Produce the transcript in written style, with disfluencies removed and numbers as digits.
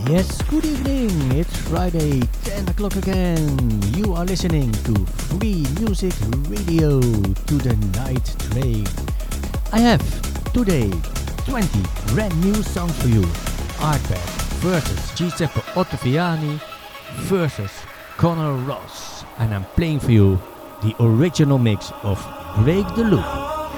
Yes, good evening. It's Friday, 10 o'clock again. You are listening to Free Music Radio to the Night Train. I have today 20 brand new songs for you. Artback versus Giuseppe Ottaviani versus Conor Ross. And I'm playing for you the original mix of Break the Loop.